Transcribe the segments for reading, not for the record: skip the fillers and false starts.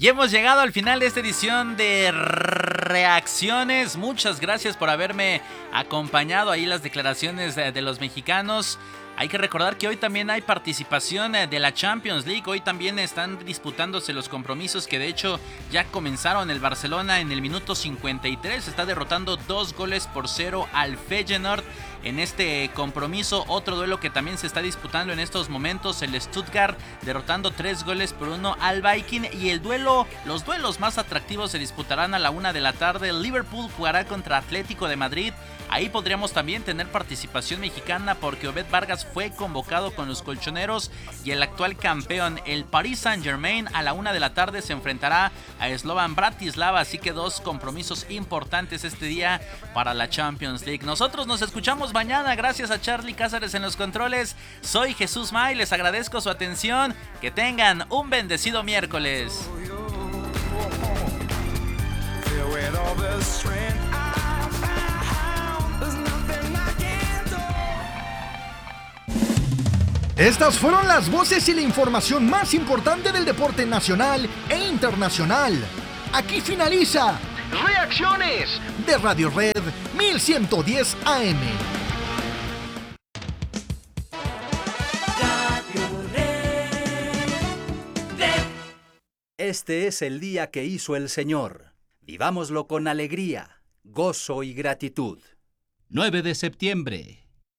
Y hemos llegado al final de esta edición de Reacciones. Muchas gracias por haberme acompañado. Ahí las declaraciones de los mexicanos. Hay que recordar que hoy también hay participación de la Champions League. Hoy también están disputándose los compromisos que de hecho ya comenzaron. El Barcelona en el minuto 53 está derrotando 2-0 al Feyenoord en este compromiso. Otro duelo que también se está disputando en estos momentos, el Stuttgart derrotando 3-1 al Viking. Y los duelos más atractivos se disputarán a la 1 de la tarde. El Liverpool jugará contra Atlético de Madrid. Ahí podríamos también tener participación mexicana porque Obed Vargas fue convocado con los colchoneros. Y el actual campeón, el Paris Saint-Germain, a la 1 de la tarde se enfrentará a Slovan Bratislava. Así que 2 compromisos importantes este día para la Champions League. Nosotros nos escuchamos mañana. Gracias a Charlie Cázares en los controles. Soy Jesús May, les agradezco su atención. Que tengan un bendecido miércoles. Estas fueron las voces y la información más importante del deporte nacional e internacional. Aquí finaliza Reacciones de Radio Red 1110 AM. Este es el día que hizo el Señor. Vivámoslo con alegría, gozo y gratitud. 9 de septiembre.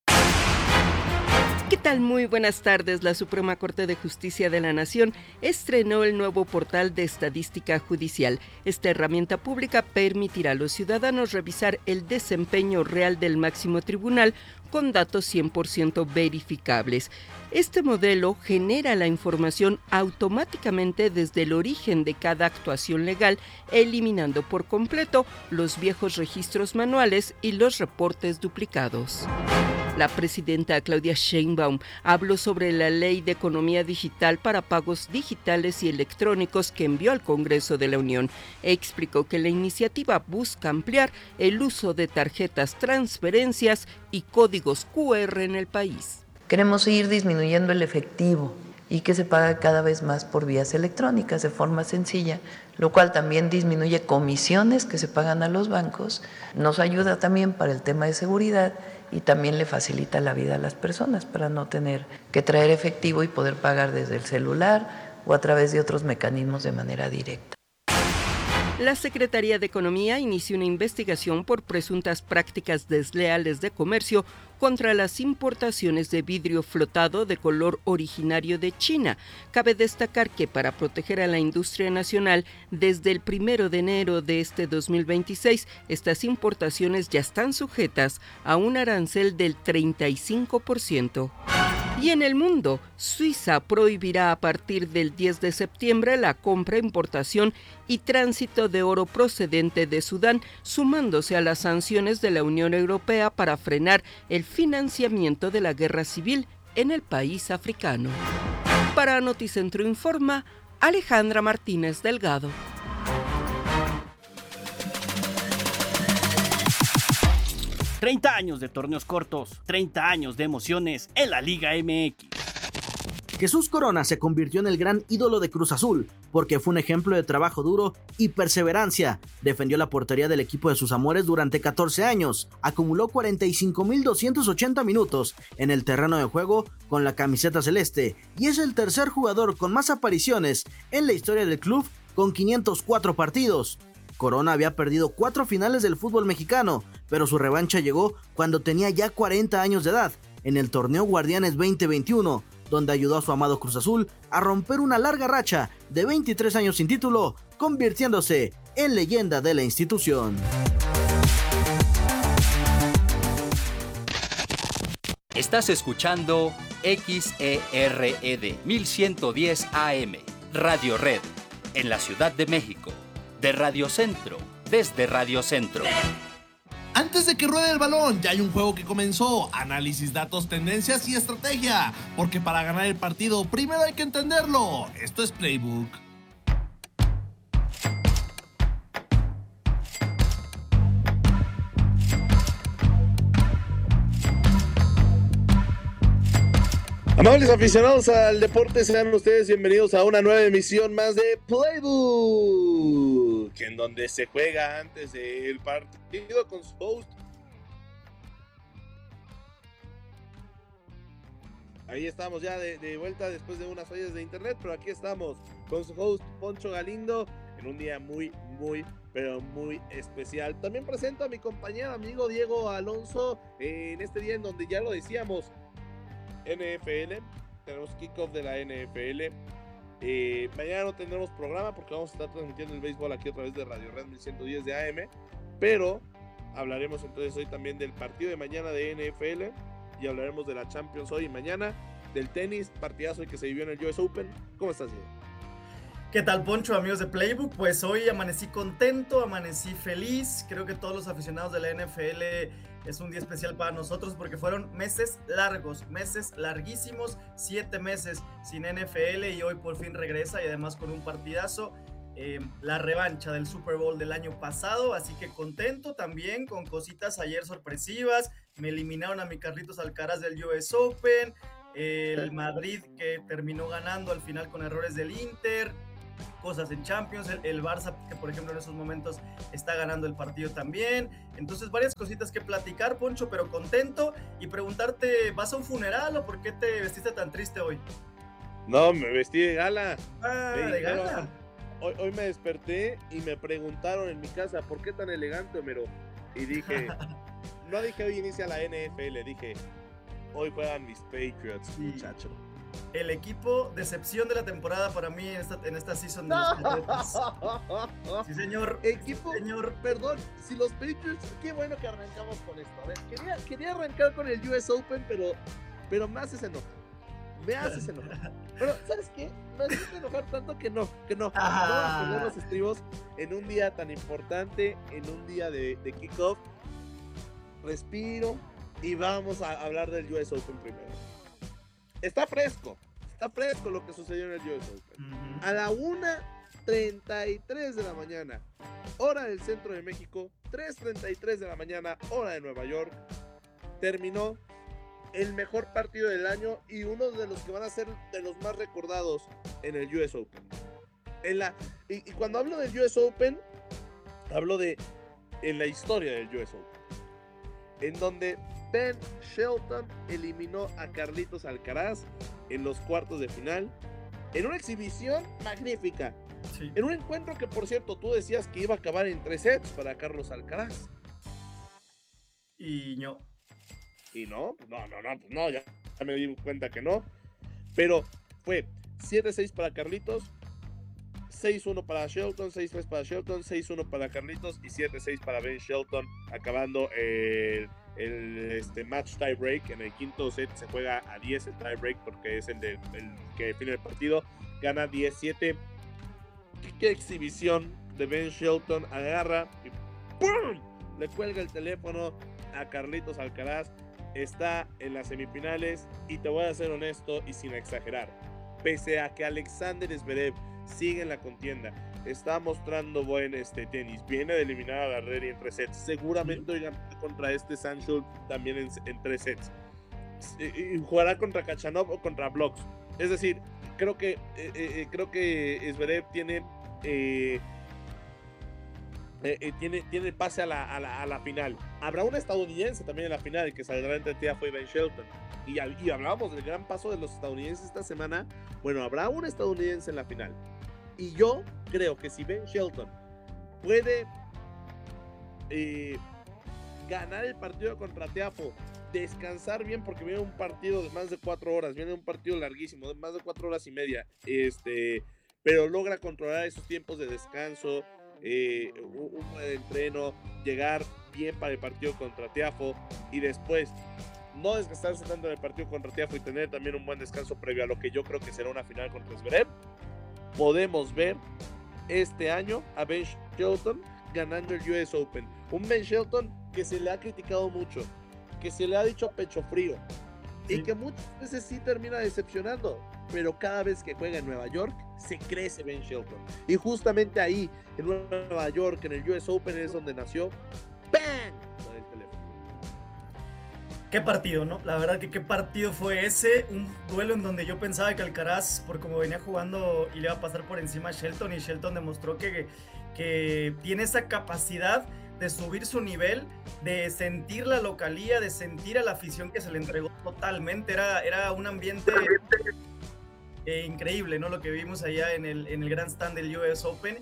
¿Qué tal? Muy buenas tardes. La Suprema Corte de Justicia de la Nación estrenó el nuevo portal de estadística judicial. Esta herramienta pública permitirá a los ciudadanos revisar el desempeño real del máximo tribunal con datos 100% verificables. Este modelo genera la información automáticamente desde el origen de cada actuación legal, eliminando por completo los viejos registros manuales y los reportes duplicados. La presidenta Claudia Sheinbaum habló sobre la Ley de Economía Digital para pagos digitales y electrónicos que envió al Congreso de la Unión. Explicó que la iniciativa busca ampliar el uso de tarjetas, transferencias y códigos QR en el país. Queremos ir disminuyendo el efectivo y que se paga cada vez más por vías electrónicas de forma sencilla, lo cual también disminuye comisiones que se pagan a los bancos, nos ayuda también para el tema de seguridad y también le facilita la vida a las personas para no tener que traer efectivo y poder pagar desde el celular o a través de otros mecanismos de manera directa. La Secretaría de Economía inició una investigación por presuntas prácticas desleales de comercio contra las importaciones de vidrio flotado de color originario de China. Cabe destacar que para proteger a la industria nacional, desde el 1 de enero de este 2026, estas importaciones ya están sujetas a un arancel del 35%. Y en el mundo, Suiza prohibirá a partir del 10 de septiembre la compra, importación y tránsito de oro procedente de Sudán, sumándose a las sanciones de la Unión Europea para frenar el financiamiento de la guerra civil en el país africano. Para Noticentro Informa, Alejandra Martínez Delgado. ...30 años de torneos cortos, 30 años de emociones en la Liga MX. Jesús Corona se convirtió en el gran ídolo de Cruz Azul, porque fue un ejemplo de trabajo duro y perseverancia. Defendió la portería del equipo de sus amores durante 14 años, acumuló 45,280 minutos en el terreno de juego con la camiseta celeste, y es el tercer jugador con más apariciones en la historia del club con 504 partidos. Corona había perdido 4 finales del fútbol mexicano, pero su revancha llegó cuando tenía ya 40 años de edad, en el torneo Guardianes 2021, donde ayudó a su amado Cruz Azul a romper una larga racha de 23 años sin título, convirtiéndose en leyenda de la institución. Estás escuchando XERED 1110 AM, Radio Red, en la Ciudad de México. De Radio Centro, desde Radio Centro. Antes de que ruede el balón, ya hay un juego que comenzó. Análisis, datos, tendencias y estrategia. Porque para ganar el partido, primero hay que entenderlo. Esto es Playbook. Amables aficionados al deporte, sean ustedes bienvenidos a una nueva emisión más de Playbook, en donde se juega antes del partido con su host. Ahí estamos ya de vuelta después de unas fallas de internet, pero aquí estamos con su host Poncho Galindo en un día muy especial. También presento a mi compañero amigo Diego Alonso en este día en donde ya lo decíamos, NFL, tenemos kickoff de la NFL. Mañana no tendremos programa porque vamos a estar transmitiendo el béisbol aquí a través de Radio Red 1110 de AM, pero hablaremos entonces hoy también del partido de mañana de NFL y hablaremos de la Champions hoy y mañana, del tenis, partidazo que se vivió en el US Open. ¿Cómo estás, Diego? ¿Qué tal, Poncho, amigos de Playbook? Pues hoy amanecí contento, amanecí feliz. Creo que todos los aficionados de la NFL es un día especial para nosotros porque fueron meses largos, meses larguísimos, 7 meses sin NFL y hoy por fin regresa y además con un partidazo, la revancha del Super Bowl del año pasado, así que contento también con cositas ayer sorpresivas. Me eliminaron a mi Carlitos Alcaraz del US Open, el Madrid que terminó ganando al final con errores del Inter, cosas en Champions, el Barça que por ejemplo en esos momentos está ganando el partido también, entonces varias cositas que platicar, Poncho, pero contento y preguntarte, ¿vas a un funeral o por qué te vestiste tan triste hoy? No, me vestí de gala. ¿De gala? Hoy me desperté y me preguntaron en mi casa, ¿por qué tan elegante, Homero? Y dije, no dije hoy inicia la NFL, dije, hoy juegan mis Patriots, sí, muchacho. El equipo decepción de la temporada para mí en esta season de los Patriots. Sí, señor. Perdón, si los Patriots, qué bueno que arrancamos con esto. A ver, quería arrancar con el US Open, pero me haces enojar. Pero, ¿sabes qué? Me haces enojar tanto que no. Vamos a poner los estribos en un día tan importante, en un día de kickoff. Respiro y vamos a hablar del US Open primero. Está fresco lo que sucedió en el US Open. A la 1:33 de la mañana, hora del centro de México, 3:33 de la mañana, hora de Nueva York, terminó el mejor partido del año y uno de los que van a ser de los más recordados en el US Open. Y cuando hablo del US Open, hablo de en la historia del US Open, en donde Ben Shelton eliminó a Carlitos Alcaraz en los cuartos de final, en una exhibición magnífica, sí. En un encuentro que, por cierto, tú decías que iba a acabar en 3 sets para Carlos Alcaraz. Y no. ¿Y no? No, ya me di cuenta que no. Pero fue 7-6 para Carlitos, 6-1 para Shelton, 6-3 para Shelton, 6-1 para Carlitos y 7-6 para Ben Shelton, acabando el match tie break. En el quinto set se juega a 10 el tie break porque es el que define el partido. Gana 17. Qué exhibición de Ben Shelton. Agarra y ¡pum! Le cuelga el teléfono a Carlitos Alcaraz. Está en las semifinales y te voy a ser honesto y sin exagerar, pese a que Alexander Zverev sigue en la contienda, está mostrando buen tenis, viene de eliminar a Darreri en 3 sets, seguramente hoy ganará contra Sancho también en 3 sets, y jugará contra Kachanov o contra Blocks. Es decir, creo que Zverev tiene pase a la final. Habrá un estadounidense también en la final, el que saldrá entre Tiafoe y Ben Shelton. Y hablábamos del gran paso de los estadounidenses esta semana. Bueno, habrá un estadounidense en la final. Y yo creo que si Ben Shelton puede ganar el partido contra Tiafoe, descansar bien, porque viene un partido de más de 4 horas, viene un partido larguísimo, de más de 4 horas y media, pero logra controlar esos tiempos de descanso, un buen entreno, llegar bien para el partido contra Tiafoe y después no desgastarse tanto en el partido contra Tiafoe y tener también un buen descanso previo a lo que yo creo que será una final contra Zverev, podemos ver este año a Ben Shelton ganando el US Open. Un Ben Shelton que se le ha criticado mucho, que se le ha dicho pecho frío, sí, y que muchas veces sí termina decepcionando, pero cada vez que juega en Nueva York se crece Ben Shelton. Y justamente ahí, en Nueva York, en el US Open, es donde nació ¡bang! Con el teléfono. qué partido, ¿no? La verdad que qué partido fue ese, un duelo en donde yo pensaba que Alcaraz, por como venía jugando, y le iba a pasar por encima a Shelton, y Shelton demostró que tiene esa capacidad de subir su nivel, de sentir la localía, de sentir a la afición que se le entregó totalmente. Era un ambiente increíble, ¿no? Lo que vimos allá en el Grand Stand del US Open.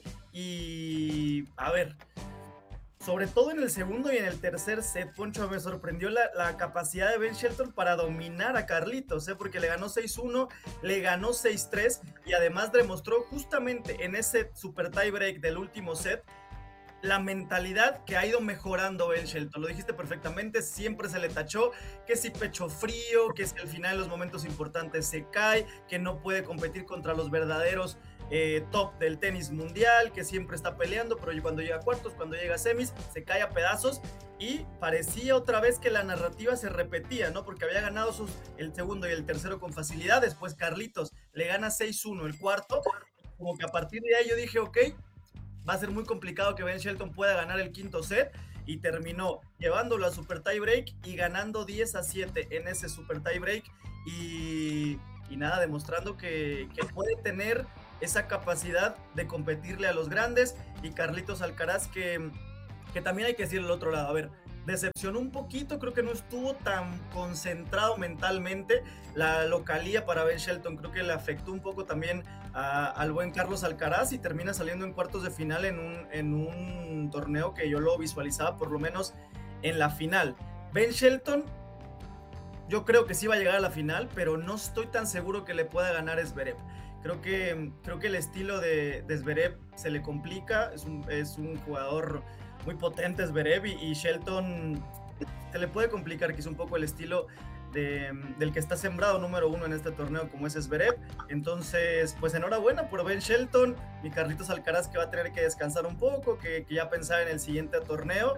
Y a ver, sobre todo en el segundo y en el tercer set, Poncho, me sorprendió la capacidad de Ben Shelton para dominar a Carlitos, porque le ganó 6-1, le ganó 6-3 y además demostró justamente en ese super tie break del último set la mentalidad que ha ido mejorando Ben Shelton. Lo dijiste perfectamente, siempre se le tachó que si pecho frío, que si al final en los momentos importantes se cae, que no puede competir contra los verdaderos top del tenis mundial, que siempre está peleando, pero cuando llega a cuartos, cuando llega a semis, se cae a pedazos, y parecía otra vez que la narrativa se repetía, ¿no? Porque había ganado el segundo y el tercero con facilidad, después Carlitos le gana 6-1 el cuarto, como que a partir de ahí yo dije, ok, va a ser muy complicado que Ben Shelton pueda ganar el quinto set, y terminó llevándolo a super tie break y ganando 10-7 en ese super tie break, y nada, demostrando que puede tener esa capacidad de competirle a los grandes. Y Carlitos Alcaraz, que también hay que decir el otro lado, a ver, decepcionó un poquito, creo que no estuvo tan concentrado mentalmente. La localía para Ben Shelton creo que le afectó un poco también al buen Carlos Alcaraz, y termina saliendo en cuartos de final en un torneo que yo lo visualizaba por lo menos en la final. Ben Shelton, yo creo que sí va a llegar a la final, pero no estoy tan seguro que le pueda ganar Zverev. Creo que el estilo de Zverev se le complica, es un jugador muy potente Zverev, y Shelton se le puede complicar quizá un poco el estilo del que está sembrado número 1 en este torneo, como es Zverev. Entonces, pues enhorabuena por Ben Shelton, mi Carlitos Alcaraz, que va a tener que descansar un poco, que ya pensaba en el siguiente torneo.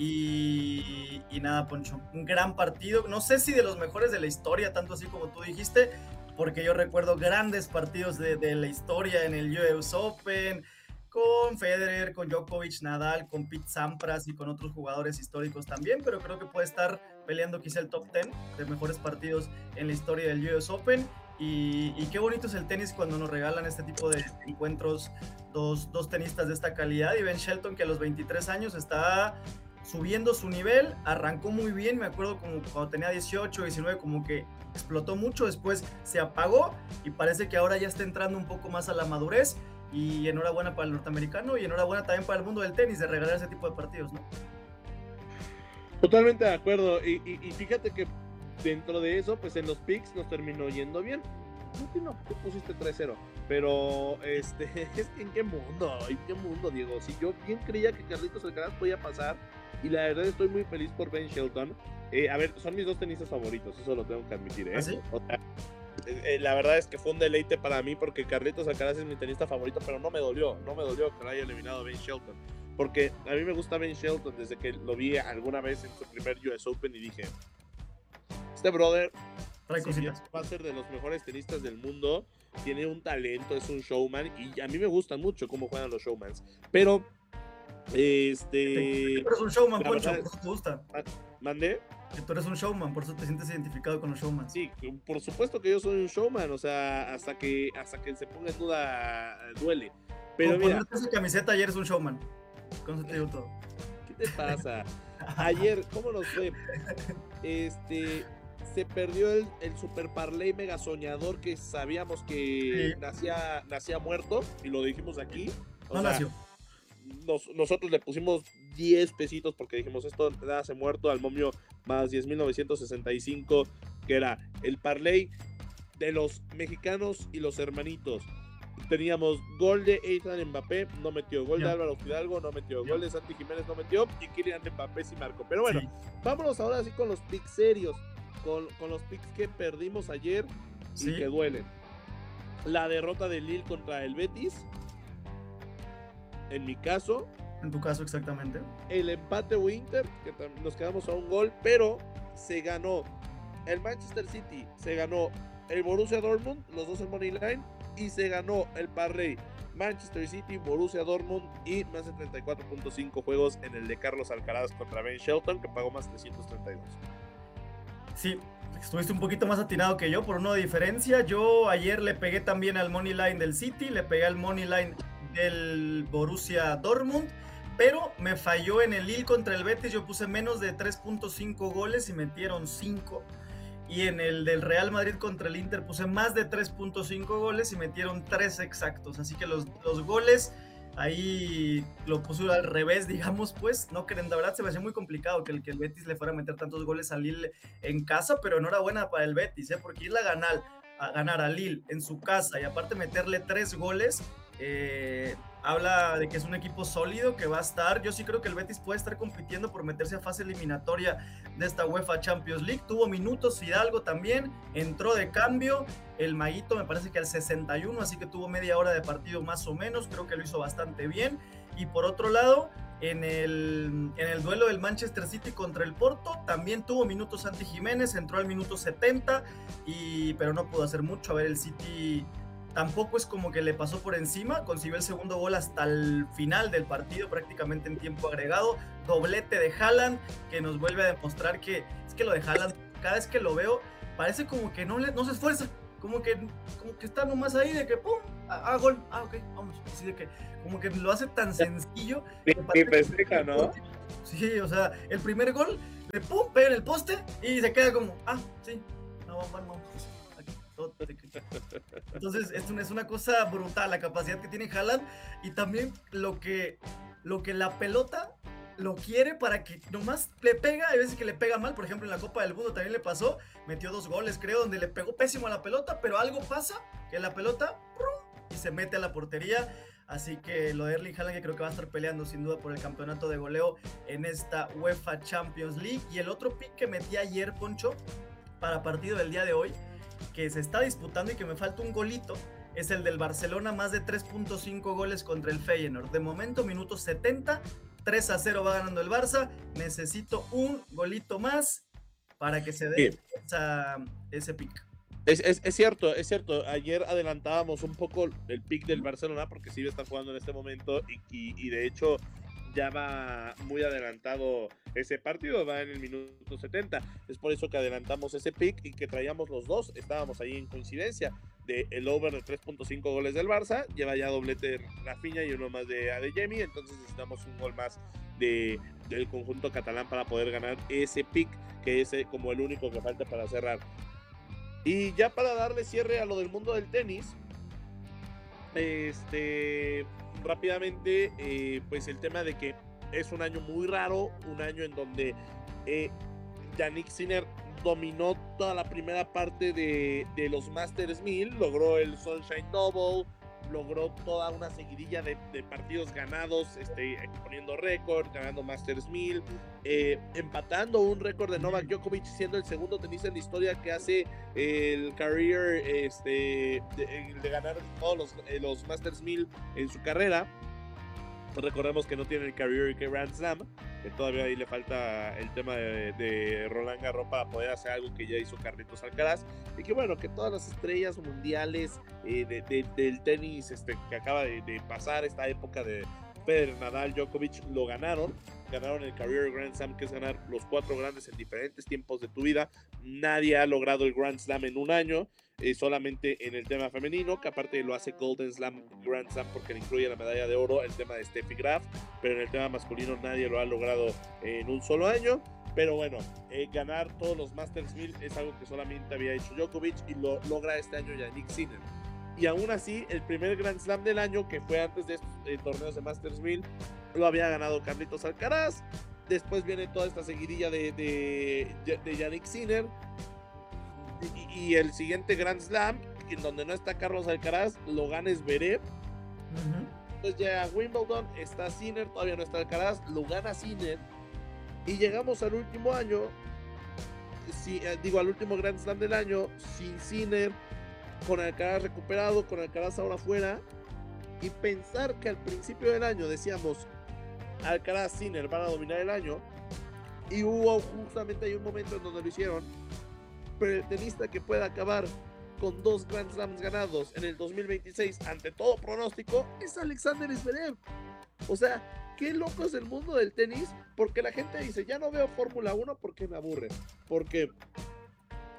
Y nada, Poncho, un gran partido, no sé si de los mejores de la historia, tanto así como tú dijiste, porque yo recuerdo grandes partidos de la historia en el US Open, con Federer, con Djokovic, Nadal, con Pete Sampras y con otros jugadores históricos también, pero creo que puede estar peleando quizá el top 10 de mejores partidos en la historia del US Open. Y qué bonito es el tenis cuando nos regalan este tipo de encuentros, dos tenistas de esta calidad. Y Ben Shelton, que a los 23 años está subiendo su nivel, arrancó muy bien, me acuerdo como cuando tenía 18, 19, como que explotó mucho, después se apagó, y parece que ahora ya está entrando un poco más a la madurez. Y enhorabuena para el norteamericano, y enhorabuena también para el mundo del tenis de regalar ese tipo de partidos, ¿no? Totalmente de acuerdo, y fíjate que dentro de eso, pues en los picks nos terminó yendo bien. No, tú pusiste 3-0, pero es que ¿en qué mundo, Diego? Si yo bien creía que Carlitos Alcaraz podía pasar, y la verdad estoy muy feliz por Ben Shelton. A ver, son mis dos tenistas favoritos, eso lo tengo que admitir, ¿eh? ¿Ah, sí? O sea, la verdad es que fue un deleite para mí, porque Carlitos Alcaraz es mi tenista favorito, pero no me dolió que lo haya eliminado Ben Shelton, porque a mí me gusta Ben Shelton desde que lo vi alguna vez en su primer US Open, y dije, este brother va a ser de los mejores tenistas del mundo, tiene un talento, es un showman, y a mí me gustan mucho cómo juegan los showmans, pero Tú eres un showman, Poncho, por eso te gusta. ¿Mandé? Que tú eres un showman, por eso te sientes identificado con los showman. Sí, por supuesto que yo soy un showman, o sea, hasta que se ponga en duda duele. Pero con ponerte esa camiseta ayer es un showman. Con eso te digo todo. ¿Qué te pasa? Ayer, ¿cómo nos fue? Se perdió el super parlay mega soñador que sabíamos que nacía muerto, y lo dijimos aquí. Nació. Nosotros le pusimos 10 pesitos porque dijimos, esto nace muerto, al momio más 10,965, que era el parlay de los mexicanos y los hermanitos. Teníamos gol de Ethan Mbappé, no metió, gol de Álvaro Fidalgo, no metió, gol de Santi Jiménez, no metió, y Kylian Mbappé sí marcó. Pero bueno, vámonos ahora sí con los picks serios, con los picks que perdimos ayer y que duelen. La derrota de Lille contra el Betis, en mi caso. En tu caso, exactamente. El empate Inter, que nos quedamos a un gol, pero se ganó el Manchester City, se ganó el Borussia Dortmund, los dos en Money Line, y se ganó el parlay Manchester City, Borussia Dortmund y más de 34.5 juegos en el de Carlos Alcaraz contra Ben Shelton, que pagó más 332. Sí, estuviste un poquito más atinado que yo por una diferencia. Yo ayer le pegué también al money line del City, le pegué al money line del Borussia Dortmund, pero me falló en el Lille contra el Betis. Yo puse menos de 3.5 goles y metieron 5. Y en el del Real Madrid contra el Inter puse más de 3.5 goles y metieron 3 exactos. Así que los goles ahí lo puse al revés, digamos, pues. No creen, la verdad se me hacía muy complicado que el Betis le fuera a meter tantos goles al Lille en casa, pero enhorabuena para el Betis, porque irle a ganar a Lille en su casa y aparte meterle 3 goles, habla de que es un equipo sólido que va a estar. Yo sí creo que el Betis puede estar compitiendo por meterse a fase eliminatoria de esta UEFA Champions League. Tuvo minutos Fidalgo también, entró de cambio el Maguito, me parece que al 61, así que tuvo media hora de partido más o menos. Creo que lo hizo bastante bien. Y por otro lado, en el duelo del Manchester City contra el Porto también tuvo minutos Santi Jiménez, entró al minuto 70 pero no pudo hacer mucho. A ver, el City tampoco es como que le pasó por encima, consiguió el segundo gol hasta el final del partido, prácticamente en tiempo agregado, doblete de Haaland, que nos vuelve a demostrar que es que lo de Haaland, cada vez que lo veo, parece como que no se esfuerza, como que está nomás ahí de que pum, gol, ok, vamos, así de que como que lo hace tan sencillo. Y festeja, ¿no? Sí, o sea, el primer gol, le pum, pega en el poste y se queda como, sí, vamos. Entonces es una cosa brutal la capacidad que tiene Haaland, y también lo que la pelota lo quiere para que nomás le pega. Hay veces que le pega mal, por ejemplo en la Copa del Mundo también le pasó, metió 2 goles creo, donde le pegó pésimo a la pelota, pero algo pasa, que la pelota ¡prum! Y se mete a la portería. Así que lo de Erling Haaland, que creo que va a estar peleando sin duda por el campeonato de goleo en esta UEFA Champions League. Y el otro pick que metí ayer, Poncho, para partido del día de hoy, que se está disputando y que me falta un golito, es el del Barcelona, más de 3.5 goles contra el Feyenoord. De momento, minuto 70, 3-0 va ganando el Barça. Necesito un golito más para que se dé ese pick. Es cierto. Ayer adelantábamos un poco el pick del Barcelona porque sí está jugando en este momento y de hecho ya va muy adelantado ese partido, va en el minuto 70. Es por eso que adelantamos ese pick y que traíamos los dos. Estábamos ahí en coincidencia de el over de 3.5 goles del Barça. Lleva ya doblete de Rafinha y uno más de Adeyemi. Entonces necesitamos un gol más del conjunto catalán para poder ganar ese pick, que es como el único que falta para cerrar. Y ya para darle cierre a lo del mundo del tenis, rápidamente, pues el tema de que es un año muy raro, un año en donde Jannik Sinner dominó toda la primera parte de los Masters 1000, logró el Sunshine Double, logró toda una seguidilla de partidos ganados, poniendo récord, ganando Masters 1000, empatando un récord de Novak Djokovic, siendo el segundo tenista en la historia que hace el career de ganar todos los Masters 1000 en su carrera. Recordemos que no tiene el career Grand Slam, que todavía ahí le falta el tema de Roland Garros para poder hacer algo que ya hizo Carlitos Alcaraz, y que bueno, que todas las estrellas mundiales del tenis que acaba de pasar esta época de Federer, Nadal, Djokovic, lo ganaron el Career Grand Slam, que es ganar los 4 grandes en diferentes tiempos de tu vida. Nadie ha logrado el Grand Slam en un año, solamente en el tema femenino, que aparte lo hace Golden Slam Grand Slam porque le incluye la medalla de oro, el tema de Steffi Graf, pero en el tema masculino nadie lo ha logrado en un solo año. Pero bueno, ganar todos los Masters 1000 es algo que solamente había hecho Djokovic y lo logra este año Jannik Sinner. Y aún así, el primer Grand Slam del año, que fue antes de estos torneos de Masters 1000, lo había ganado Carlitos Alcaraz. Después viene toda esta seguidilla de Jannik Sinner. Y el siguiente Grand Slam, en donde no está Carlos Alcaraz, lo gana Zverev. Entonces llega Wimbledon, está Sinner, todavía no está Alcaraz, lo gana Sinner. Y llegamos al último año, al último Grand Slam del año, sin Sinner, con Alcaraz recuperado, con Alcaraz ahora fuera. Y pensar que al principio del año decíamos Alcaraz, Sinner van a dominar el año, y hubo justamente ahí un momento en donde lo hicieron. Pero el tenista que pueda acabar con 2 Grand Slams ganados en el 2026 ante todo pronóstico es Alexander Zverev. O sea, qué loco es el mundo del tenis, porque la gente dice, ya no veo Fórmula 1 porque me aburre, porque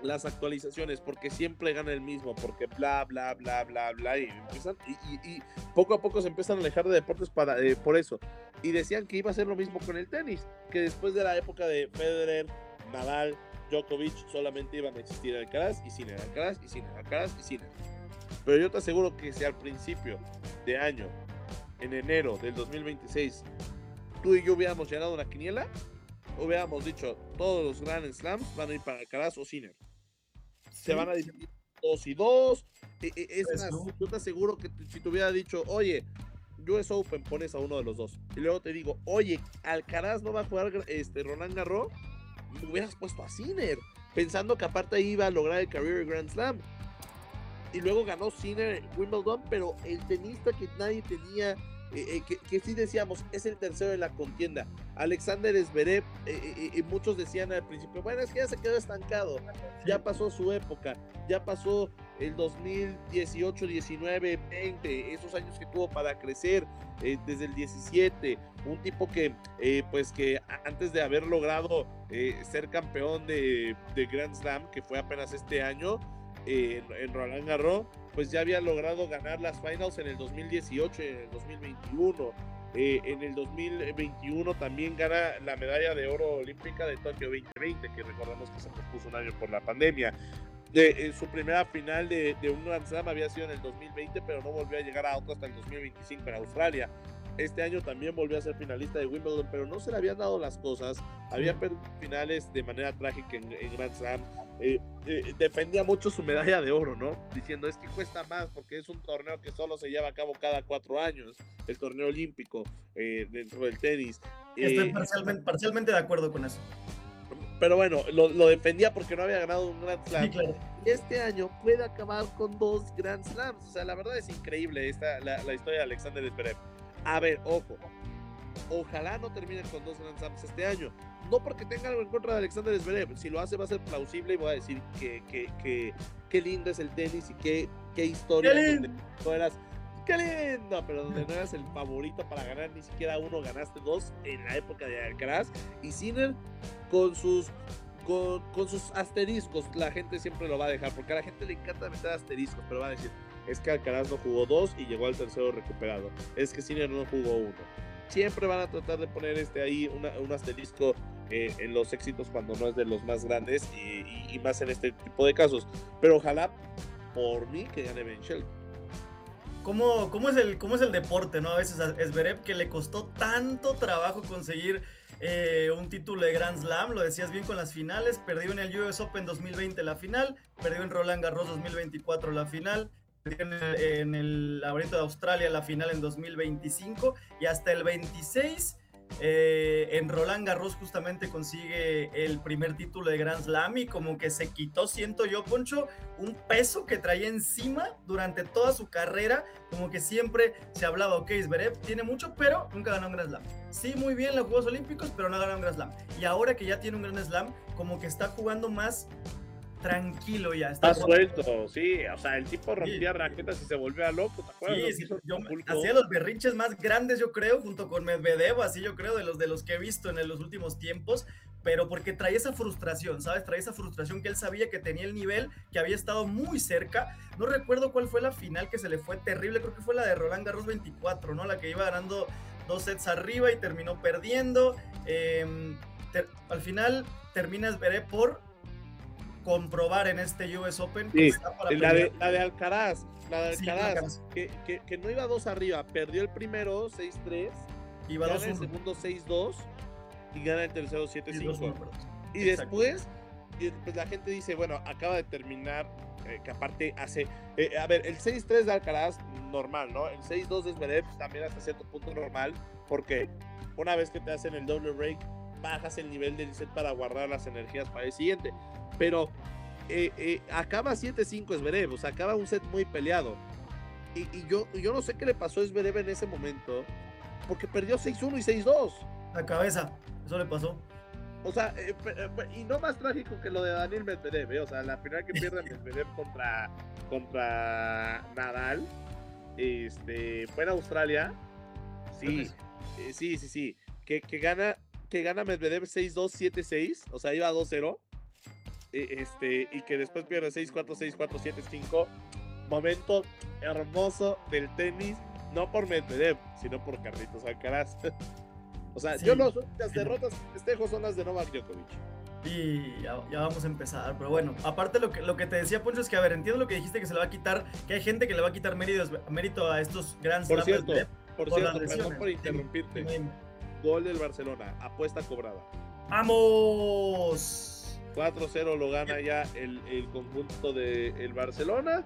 las actualizaciones, porque siempre gana el mismo, porque bla, bla, bla, bla, bla, y empiezan, y poco a poco se empiezan a alejar de deportes por eso. Y decían que iba a ser lo mismo con el tenis, que después de la época de Federer, Nadal, Djokovic, solamente iban a existir Alcaraz y Sinner, Alcaraz y Sinner, Alcaraz y Sinner. Pero yo te aseguro que si al principio de año, en enero del 2026, tú y yo hubiéramos llenado una quiniela, hubiéramos dicho, todos los Grand Slams van a ir para Alcaraz o Sinner. Se van a dividir 2 y 2. Es más, yo te aseguro que si te hubiera dicho, oye, US Open, pones a uno de los dos. Y luego te digo, oye, Alcaraz no va a jugar Roland Garros, me hubieras puesto a Sinner, pensando que aparte iba a lograr el Career Grand Slam. Y luego ganó Sinner Wimbledon, pero el tenista que nadie tenía, que sí decíamos, es el tercero de la contienda. Alexander Zverev, muchos decían al principio, bueno, es que ya se quedó estancado, ya pasó su época, ya pasó el 2018, 19, 20, esos años que tuvo para crecer, desde el 17, un tipo que, pues que antes de haber logrado ser campeón de Grand Slam, que fue apenas este año, en Roland Garros, pues ya había logrado ganar las finals en el 2018 y en el 2021. En el 2021 también gana la medalla de oro olímpica de Tokio 2020, que recordamos que se pospuso un año por la pandemia. Su primera final de un Grand Slam había sido en el 2020, pero no volvió a llegar a otro hasta el 2025 en Australia. Este año también volvió a ser finalista de Wimbledon, pero no se le habían dado las cosas. Había perdido finales de manera trágica en Grand Slam. Defendía mucho su medalla de oro, ¿no? Diciendo, es que cuesta más porque es un torneo que solo se lleva a cabo cada 4 años, el torneo olímpico dentro del tenis. Estoy parcialmente de acuerdo con eso. Pero bueno, lo defendía porque no había ganado un Grand Slam. Sí, claro. Este año puede acabar con 2 Grand Slams. O sea, la verdad es increíble la historia de Alexander Zverev. A ver, ojo, ojalá no terminen con 2 Grand Slams este año. No porque tenga algo en contra de Alexander Zverev. Si lo hace va a ser plausible y voy a decir que lindo es el tenis y qué historia. ¡Qué lindo! Pero donde no eras el favorito para ganar ni siquiera uno, ganaste 2 en la época de Alcaraz. Y Sinner con sus asteriscos, la gente siempre lo va a dejar, porque a la gente le encanta meter asteriscos, pero va a decir, es que Alcaraz no jugó 2 y llegó al tercero recuperado, es que Sinner no jugó 1. Siempre van a tratar de poner ahí un asterisco en los éxitos cuando no es de los más grandes y más en este tipo de casos. Pero ojalá, por mí, que gane Ben Shelton. ¿Cómo es el deporte, ¿no? A veces a Zverev, que le costó tanto trabajo conseguir un título de Grand Slam, lo decías bien con las finales, perdió en el US Open 2020 la final, perdió en Roland Garros 2024 la final, perdió en el Abierto de Australia la final en 2025 y hasta el 26 en Roland Garros justamente consigue el primer título de Grand Slam y como que se quitó, siento yo, Poncho, un peso que traía encima durante toda su carrera, como que siempre se hablaba, ok, Zverev tiene mucho, pero nunca ganó un Grand Slam. Sí, muy bien los Juegos Olímpicos, pero no ganó un Grand Slam. Y ahora que ya tiene un Grand Slam, como que está jugando más tranquilo ya. Está suelto, sí, o sea, el tipo rompía raquetas y se volvía loco, ¿te acuerdas? Sí, yo hacía los berrinches más grandes, yo creo, junto con Medvedev, así yo creo, de los que he visto en los últimos tiempos, pero porque traía esa frustración, ¿sabes? Traía esa frustración que él sabía que tenía el nivel, que había estado muy cerca. No recuerdo cuál fue la final que se le fue terrible, creo que fue la de Roland Garros 24, ¿no? La que iba ganando 2 sets arriba y terminó perdiendo. Al final termina Zverev por comprobar en este US Open que está para la de Alcaraz, que no iba 2 arriba, perdió el primero 6-3, iba gana 2-1. el segundo 6-2 y gana el tercero 7-5. Y Exacto. después pues la gente dice, bueno, acaba de terminar, que aparte hace, a ver, el 6-3 de Alcaraz normal, ¿no? El 6-2 de Zverev también hasta cierto punto normal, porque una vez que te hacen el double break bajas el nivel del set para guardar las energías para el siguiente. Pero acaba 7-5 Zverev, o sea, acaba un set muy peleado. Y yo no sé qué le pasó a Zverev en ese momento, porque perdió 6-1 y 6-2. La cabeza, eso le pasó. O sea, y no más trágico que lo de Daniil Medvedev, o sea, la final que pierde Medvedev contra Nadal, fue en Australia. Sí, sí. Que gana Medvedev 6-2, 7-6, o sea, iba 2-0. y que después pierde 6-4, 6-4, 7-5. Momento hermoso del tenis, no por Medvedev, sino por Carlitos Alcaraz. O sea, sí. Las derrotas que festejo son las de Novak Djokovic. Y ya vamos a empezar, pero bueno, aparte lo que te decía, Poncho, es que, a ver, entiendo lo que dijiste, que se le va a quitar, que hay gente que le va a quitar mérito a estos Grand Slams. Por cierto, perdón por interrumpirte. Gol del Barcelona, apuesta cobrada. ¡Vamos! 4-0 lo gana ya el conjunto del Barcelona.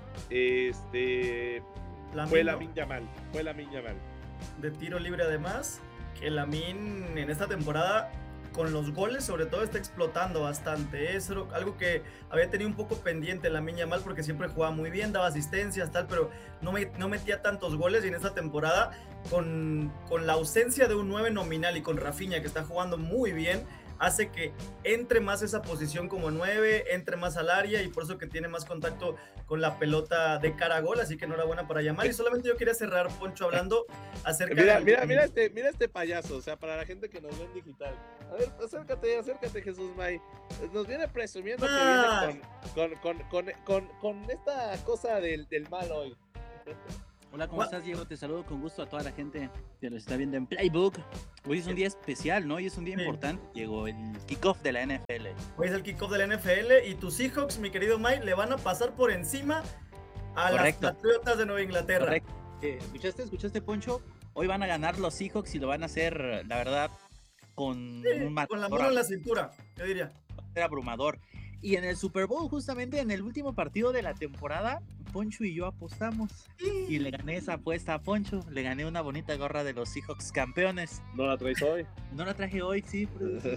Fue Lamine Yamal. De tiro libre, además, que Lamine en esta temporada, con los goles sobre todo, está explotando bastante. Es algo que había tenido un poco pendiente Lamine Yamal, porque siempre jugaba muy bien, daba asistencias, tal, pero no metía tantos goles. Y en esta temporada, con la ausencia de un 9 nominal y con Rafinha, que está jugando muy bien, hace que entre más esa posición como 9, entre más al área, y por eso que tiene más contacto con la pelota de cara a gol. Así que enhorabuena para Yamal. Y solamente yo quería cerrar, Poncho, hablando acerca mira este payaso, o sea, para la gente que nos ve en digital. A ver, acércate, Jesús May. Nos viene presumiendo que viene con esta cosa del mal hoy. Hola, ¿cómo estás, Diego? Te saludo con gusto a toda la gente que nos está viendo en Playbook. Hoy es un día especial, ¿no? Hoy es un día importante, Diego, el kickoff de la NFL. Hoy es el kickoff de la NFL y tus Seahawks, mi querido Mike, le van a pasar por encima a las Patriotas de Nueva Inglaterra. Correcto. ¿Escuchaste, Poncho? Hoy van a ganar los Seahawks y lo van a hacer, la verdad, con la mano en la cintura, yo diría. Va a ser abrumador. Y en el Super Bowl, justamente en el último partido de la temporada, Poncho y yo apostamos y le gané esa apuesta a Poncho. Le gané una bonita gorra de los Seahawks campeones. ¿No la traes hoy? No la traje hoy, sí,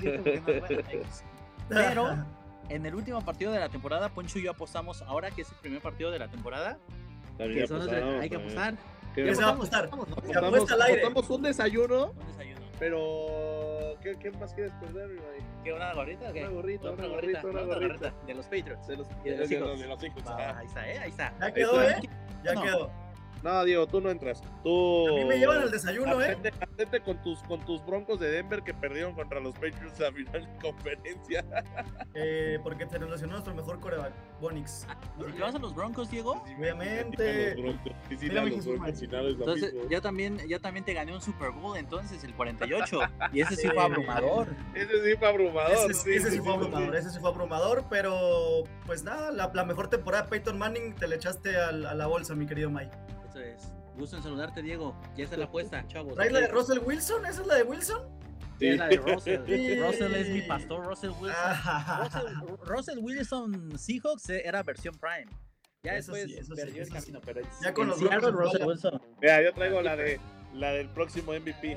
pero en el último partido de la temporada, Poncho y yo apostamos, ahora que es el primer partido de la temporada, hay que apostar. ¿Qué se va a apostar? Apostamos un desayuno. Pero, ¿qué más quieres perder, mi May? ¿Qué, una gorrita o qué? Una gorrita. De los Patriots. De los hijos. Ahí está. Ya quedó, Ya quedó. No, Diego, tú no entras. A mí me llevan al desayuno, Atente con tus Broncos de Denver que perdieron contra los Patriots a final de conferencia. Porque te relacionó nuestro mejor coreback, Bonix. ¿Le vas a los Broncos, Diego? Obviamente. Entonces, yo también te gané un Super Bowl, entonces, el 48. Y ese sí fue abrumador. Ese sí fue abrumador, pero pues nada, la mejor temporada de Peyton Manning te le echaste a la bolsa, mi querido Mike. Eso es. Gusto en saludarte, Diego. Ya está la apuesta, chavos. ¿Traes la de Russell Wilson? ¿Esa es la de Wilson? Sí, es la de Russell. Russell es mi pastor, Russell Wilson. Russell Wilson Seahawks era versión Prime. Ya eso después perdió el camino, pero ya con los Russell Wilson. Mira, yo traigo la del próximo MVP.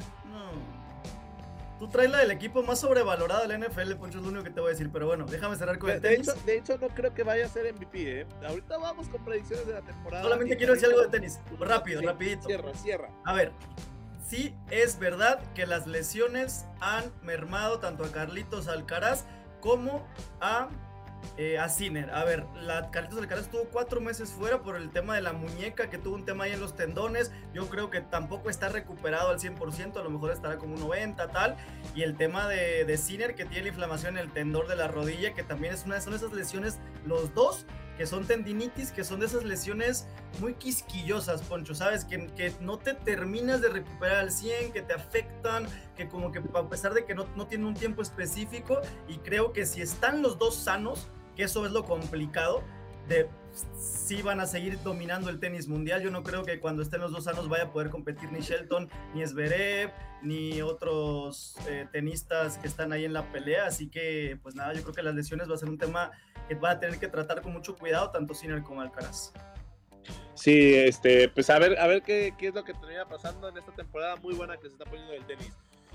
Tú traes la del equipo más sobrevalorado de la NFL, Poncho, es lo único que te voy a decir, pero bueno, déjame cerrar con el tenis. De hecho, no creo que vaya a ser MVP, Ahorita vamos con predicciones de la temporada. Solamente quiero decir algo de tenis, rapidito. Cierra. A ver, sí es verdad que las lesiones han mermado tanto a Carlitos Alcaraz como a Sinner. A ver, Carlitos Alcaraz estuvo 4 meses fuera por el tema de la muñeca, que tuvo un tema ahí en los tendones. Yo creo que tampoco está recuperado al 100%, a lo mejor estará como un 90, tal. Y el tema de Sinner, que tiene la inflamación en el tendón de la rodilla, que también son esas lesiones, los dos, que son tendinitis, que son de esas lesiones muy quisquillosas, Poncho, ¿sabes? Que no te terminas de recuperar al 100, que te afectan, que como que a pesar de que no tienen un tiempo específico, y creo que si están los dos sanos, que eso es lo complicado, sí van a seguir dominando el tenis mundial. Yo no creo que cuando estén los dos sanos vaya a poder competir ni Shelton, ni Zverev, ni otros tenistas que están ahí en la pelea, así que pues nada, yo creo que las lesiones va a ser un tema que va a tener que tratar con mucho cuidado tanto Sinner como Alcaraz. Sí, pues a ver qué es lo que termina pasando en esta temporada muy buena que se está poniendo el tenis.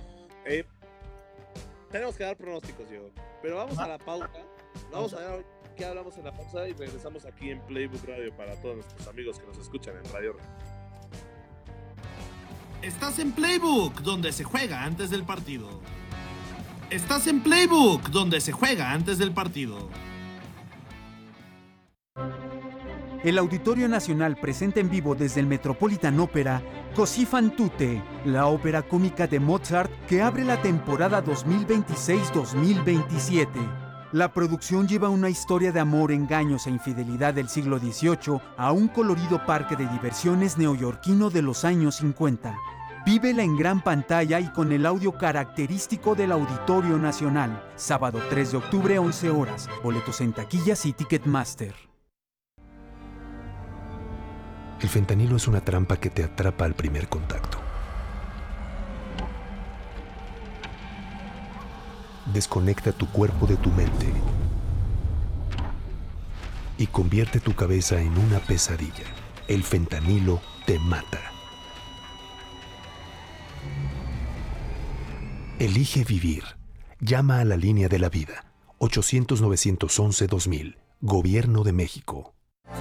Tenemos que dar pronósticos, Diego, pero vamos a la pausa. Vamos a ver qué hablamos en la pausa y regresamos aquí en Playbook Radio para todos nuestros amigos que nos escuchan en Radio Red. Estás en Playbook, donde se juega antes del partido. Estás en Playbook, donde se juega antes del partido. El Auditorio Nacional presenta en vivo desde el Metropolitan Opera Così fan tutte, la ópera cómica de Mozart que abre la temporada 2026-2027. La producción lleva una historia de amor, engaños e infidelidad del siglo XVIII a un colorido parque de diversiones neoyorquino de los años 50. Vívela en gran pantalla y con el audio característico del Auditorio Nacional. Sábado 3 de octubre, 11 horas. Boletos en taquillas y Ticketmaster. El fentanilo es una trampa que te atrapa al primer contacto. Desconecta tu cuerpo de tu mente y convierte tu cabeza en una pesadilla. El fentanilo te mata. Elige vivir. Llama a la línea de la vida. 800-911-2000. Gobierno de México.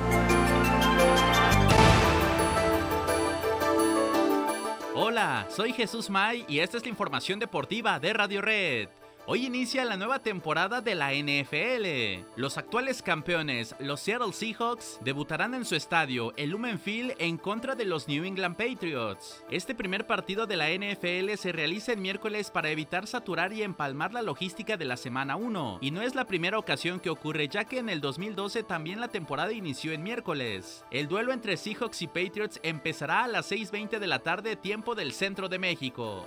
Hola, soy Jesús May y esta es la información deportiva de Radio Red. Hoy inicia la nueva temporada de la NFL. Los actuales campeones, los Seattle Seahawks, debutarán en su estadio, el Lumen Field, en contra de los New England Patriots. Este primer partido de la NFL se realiza el miércoles para evitar saturar y empalmar la logística de la semana 1. Y no es la primera ocasión que ocurre, ya que en el 2012 también la temporada inició en miércoles. El duelo entre Seahawks y Patriots empezará a las 6:20 de la tarde, tiempo del centro de México.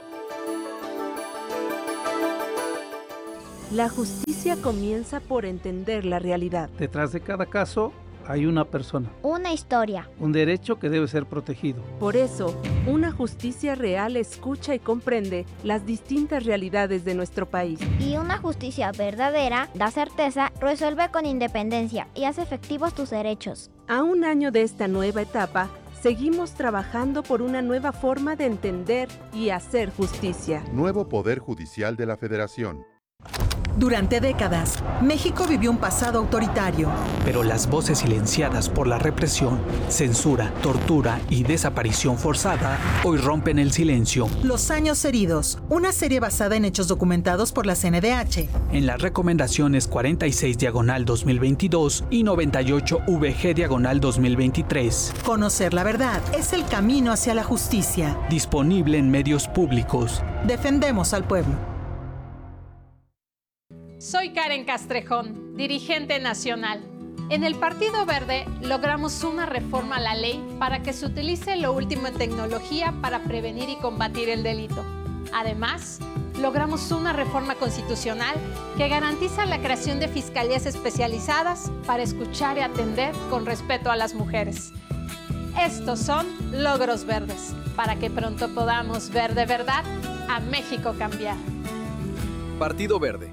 La justicia comienza por entender la realidad. Detrás de cada caso hay una persona. Una historia. Un derecho que debe ser protegido. Por eso, una justicia real escucha y comprende las distintas realidades de nuestro país. Y una justicia verdadera da certeza, resuelve con independencia y hace efectivos tus derechos. A un año de esta nueva etapa, seguimos trabajando por una nueva forma de entender y hacer justicia. Nuevo Poder Judicial de la Federación. Durante décadas, México vivió un pasado autoritario. Pero las voces silenciadas por la represión, censura, tortura y desaparición forzada hoy rompen el silencio. Los años heridos, una serie basada en hechos documentados por la CNDH. En las recomendaciones 46/2022 y 98VG/2023. Conocer la verdad es el camino hacia la justicia. Disponible en medios públicos. Defendemos al pueblo. Soy Karen Castrejón, dirigente nacional. En el Partido Verde logramos una reforma a la ley para que se utilice lo último en tecnología para prevenir y combatir el delito. Además, logramos una reforma constitucional que garantiza la creación de fiscalías especializadas para escuchar y atender con respeto a las mujeres. Estos son logros verdes, para que pronto podamos ver de verdad a México cambiar. Partido Verde.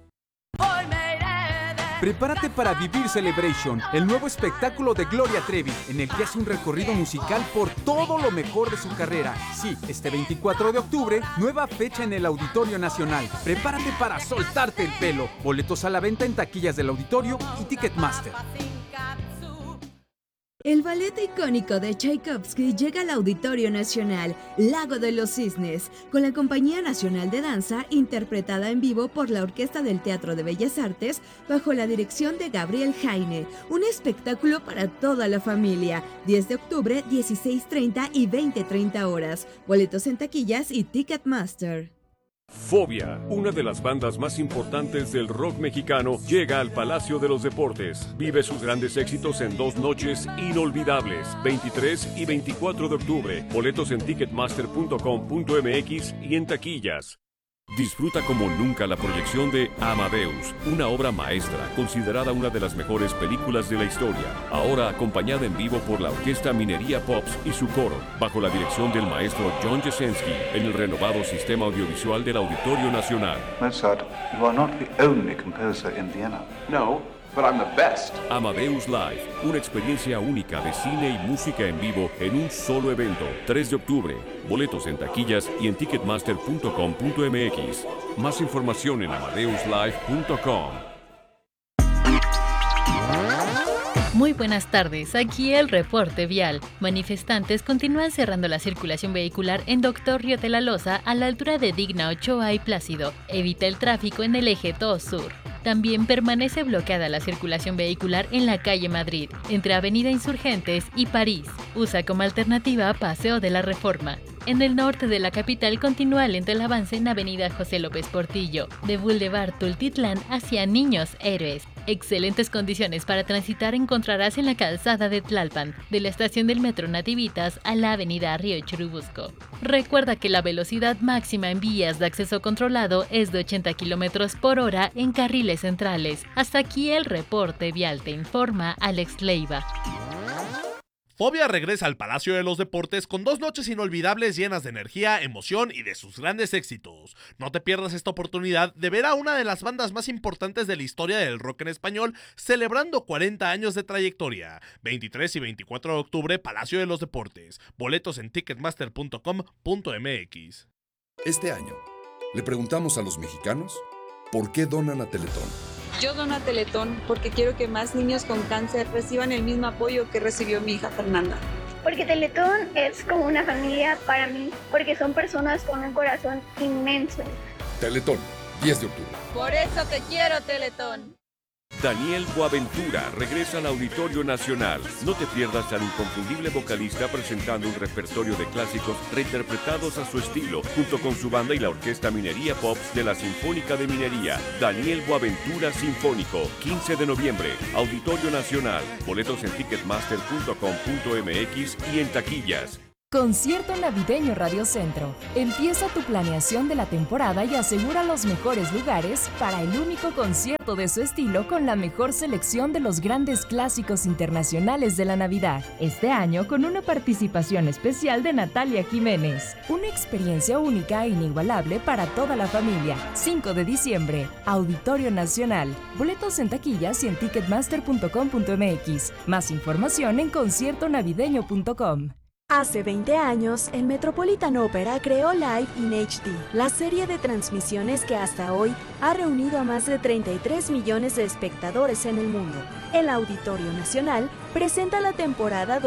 Prepárate para vivir Celebration, el nuevo espectáculo de Gloria Trevi, en el que hace un recorrido musical por todo lo mejor de su carrera. Sí, este 24 de octubre, nueva fecha en el Auditorio Nacional. Prepárate para soltarte el pelo. Boletos a la venta en taquillas del Auditorio y Ticketmaster. El ballet icónico de Tchaikovsky llega al Auditorio Nacional, Lago de los Cisnes, con la Compañía Nacional de Danza, interpretada en vivo por la Orquesta del Teatro de Bellas Artes, bajo la dirección de Gabriel Jaine. Un espectáculo para toda la familia. 10 de octubre, 16:30 y 20:30 horas. Boletos en taquillas y Ticketmaster. Fobia, una de las bandas más importantes del rock mexicano, llega al Palacio de los Deportes. Vive sus grandes éxitos en 2 noches inolvidables, 23 y 24 de octubre. Boletos en ticketmaster.com.mx y en taquillas. Disfruta como nunca la proyección de Amadeus, una obra maestra considerada una de las mejores películas de la historia. Ahora acompañada en vivo por la Orquesta Minería Pops y su coro, bajo la dirección del maestro John Jasenski, en el renovado sistema audiovisual del Auditorio Nacional. Mozart, you are not the only composer in Vienna. No, but I'm the best. Amadeus Live, una experiencia única de cine y música en vivo en un solo evento. 3 de octubre. Boletos en taquillas y en ticketmaster.com.mx. Más información en amadeuslive.com. Muy buenas tardes, aquí el reporte vial. Manifestantes continúan cerrando la circulación vehicular en Doctor Río de la Loza a la altura de Digna Ochoa y Plácido. Evita el tráfico en el eje 2 Sur. También permanece bloqueada la circulación vehicular en la calle Madrid, entre Avenida Insurgentes y París. Usa como alternativa Paseo de la Reforma. En el norte de la capital continúa lento el avance en Avenida José López Portillo, de Boulevard Tultitlán hacia Niños Héroes. Excelentes condiciones para transitar encontrarás en la calzada de Tlalpan, de la estación del Metro Nativitas a la avenida Río Churubusco. Recuerda que la velocidad máxima en vías de acceso controlado es de 80 km por hora en carriles centrales. Hasta aquí el reporte vial, te informa Alex Leiva. Fobia regresa al Palacio de los Deportes con 2 noches inolvidables llenas de energía, emoción y de sus grandes éxitos. No te pierdas esta oportunidad de ver a una de las bandas más importantes de la historia del rock en español celebrando 40 años de trayectoria. 23 y 24 de octubre, Palacio de los Deportes. Boletos en ticketmaster.com.mx. Este año, le preguntamos a los mexicanos por qué donan a Teletón. Yo dono a Teletón porque quiero que más niños con cáncer reciban el mismo apoyo que recibió mi hija Fernanda. Porque Teletón es como una familia para mí, porque son personas con un corazón inmenso. Teletón, 10 de octubre. Por eso te quiero, Teletón. Daniel Boaventura regresa al Auditorio Nacional. No te pierdas al inconfundible vocalista presentando un repertorio de clásicos reinterpretados a su estilo, junto con su banda y la Orquesta Minería Pops de la Sinfónica de Minería. Daniel Boaventura Sinfónico, 15 de noviembre, Auditorio Nacional. Boletos en ticketmaster.com.mx y en taquillas. Concierto Navideño Radio Centro. Empieza tu planeación de la temporada y asegura los mejores lugares para el único concierto de su estilo con la mejor selección de los grandes clásicos internacionales de la Navidad. Este año con una participación especial de Natalia Jiménez. Una experiencia única e inigualable para toda la familia. 5 de diciembre, Auditorio Nacional. Boletos en taquillas y en ticketmaster.com.mx. Más información en conciertonavideño.com. Hace 20 años, el Metropolitan Opera creó Live in HD, la serie de transmisiones que hasta hoy ha reunido a más de 33 millones de espectadores en el mundo. El Auditorio Nacional presenta la temporada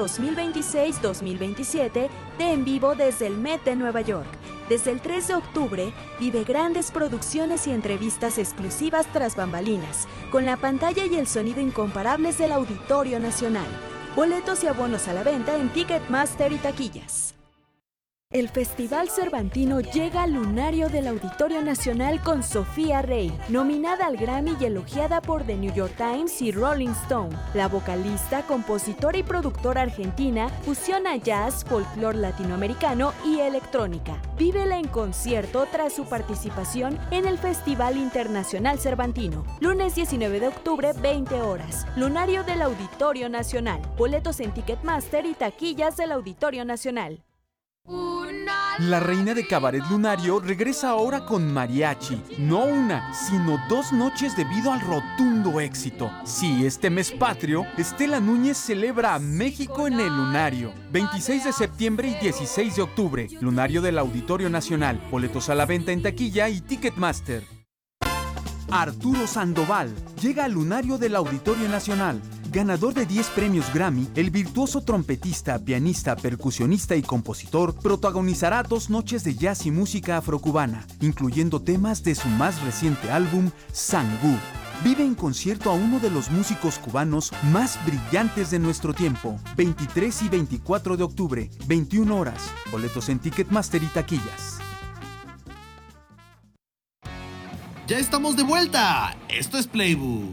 2026-2027 de En Vivo desde el Met de Nueva York. Desde el 3 de octubre, vive grandes producciones y entrevistas exclusivas tras bambalinas, con la pantalla y el sonido incomparables del Auditorio Nacional. Boletos y abonos a la venta en Ticketmaster y taquillas. El Festival Cervantino llega al lunario del Auditorio Nacional con Sofía Rey, nominada al Grammy y elogiada por The New York Times y Rolling Stone. La vocalista, compositora y productora argentina fusiona jazz, folclore latinoamericano y electrónica. Vívela en concierto tras su participación en el Festival Internacional Cervantino. Lunes 19 de octubre, 20 horas. Lunario del Auditorio Nacional. Boletos en Ticketmaster y taquillas del Auditorio Nacional. La reina de Cabaret Lunario regresa ahora con mariachi. No una, sino 2 noches debido al rotundo éxito. Sí, este mes patrio, Estela Núñez celebra a México en el Lunario. 26 de septiembre y 16 de octubre. Lunario del Auditorio Nacional. Boletos a la venta en taquilla y Ticketmaster. Arturo Sandoval llega al Lunario del Auditorio Nacional. Ganador de 10 premios Grammy, el virtuoso trompetista, pianista, percusionista y compositor protagonizará 2 noches de jazz y música afrocubana, incluyendo temas de su más reciente álbum, Sangú. Vive en concierto a uno de los músicos cubanos más brillantes de nuestro tiempo. 23 y 24 de octubre, 21 horas. Boletos en Ticketmaster y taquillas. Ya estamos de vuelta. Esto es Playbook.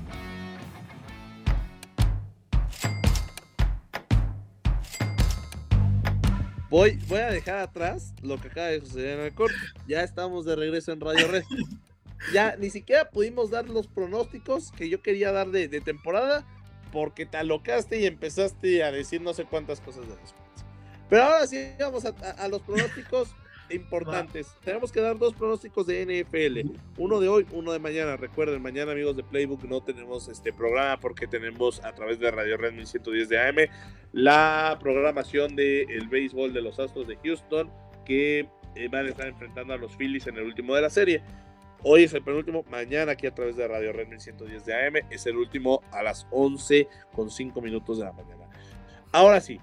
Voy a dejar atrás lo que acaba de suceder en el corte. Ya estamos de regreso en Radio Red. Ya ni siquiera pudimos dar los pronósticos que yo quería dar de temporada, porque te alocaste y empezaste a decir no sé cuántas cosas de los Pats. Pero ahora sí vamos a los pronósticos importantes. Tenemos que dar 2 pronósticos de NFL. Uno de hoy, uno de mañana. Recuerden, mañana, amigos de Playbook, no tenemos este programa porque tenemos a través de Radio Red 1110 de AM la programación del béisbol de los Astros de Houston, que van a estar enfrentando a los Phillies en el último de la serie. Hoy es el penúltimo, mañana aquí a través de Radio Red 1110 de AM es el último a las 11:05 de la mañana. Ahora sí,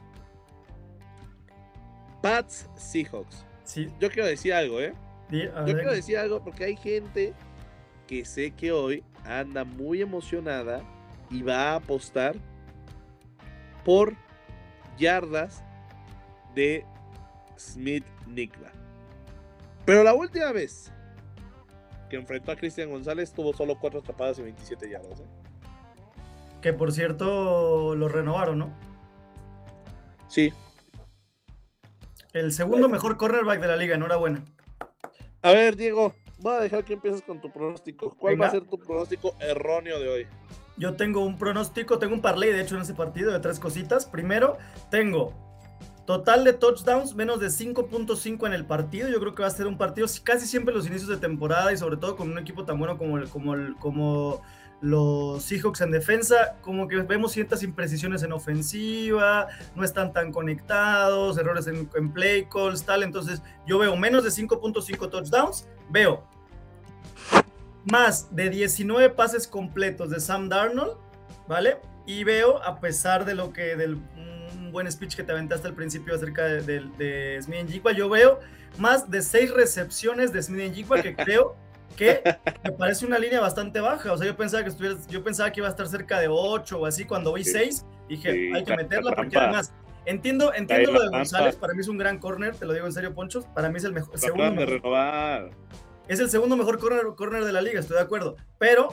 Pats Seahawks. Sí. Yo quiero decir algo, quiero decir algo porque hay gente que sé que hoy anda muy emocionada y va a apostar por yardas de Smith-Njigba. Pero la última vez que enfrentó a Christian González tuvo solo 4 atrapadas y 27 yardas. Que por cierto lo renovaron, ¿no? Sí. El segundo mejor cornerback de la liga, enhorabuena. A ver, Diego, voy a dejar que empieces con tu pronóstico. ¿Cuál Venga. va a ser tu pronóstico erróneo de hoy? Yo tengo un pronóstico, tengo un parlay de hecho en ese partido de 3 cositas. Primero, tengo total de touchdowns menos de 5.5 en el partido. Yo creo que va a ser un partido casi siempre en los inicios de temporada y sobre todo con un equipo tan bueno como los Seahawks en defensa, como que vemos ciertas imprecisiones en ofensiva, no están tan conectados, errores en play calls, tal. Entonces yo veo menos de 5.5 touchdowns, veo más de 19 pases completos de Sam Darnold, ¿vale? Y veo, a pesar de lo que del buen speech que te aventaste al principio acerca de Smith-Njigba, yo veo más de 6 recepciones de Smith-Njigba, que creo que me parece una línea bastante baja. O sea, yo pensaba que iba a estar cerca de 8 o así. Cuando vi 6, dije, Sí, hay que meterla, porque trampa. además entiendo Cae lo la de trampa. González. Para mí es un gran corner, te lo digo en serio, Poncho. Para mí es el mejor, Lo acaban de renovar. es el segundo mejor corner de la liga, estoy de acuerdo. Pero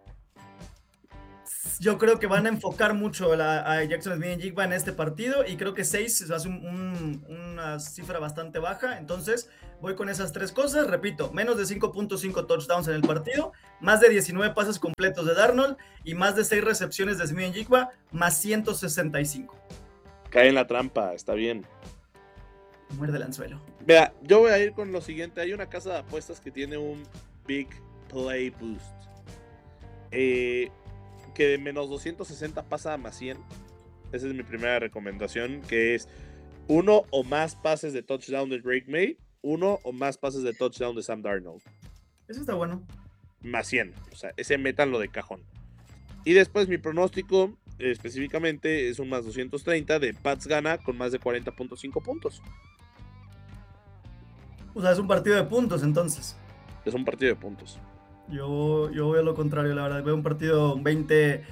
yo creo que van a enfocar mucho a Jackson Smith-Njigba en este partido y creo que 6 se hace una cifra bastante baja. Entonces voy con esas 3 cosas. Repito, menos de 5.5 touchdowns en el partido, más de 19 pases completos de Darnold y más de 6 recepciones de Smith-Njigba, más 165. Cae en la trampa, está bien. Muerde el anzuelo. Vea, yo voy a ir con lo siguiente. Hay una casa de apuestas que tiene un Big Play Boost. Que de menos 260 pasa a más 100. Esa es mi primera recomendación, que es 1 o más pases de touchdown de Drake May, 1 o más pases de touchdown de Sam Darnold. Eso está bueno. Más 100, o sea, ese métanlo de cajón. Y después mi pronóstico específicamente es un más 230 de Pats gana con más de 40.5 puntos. O sea, es un partido de puntos entonces. Es un partido de puntos. Yo veo lo contrario, la verdad. Veo un partido 20-17,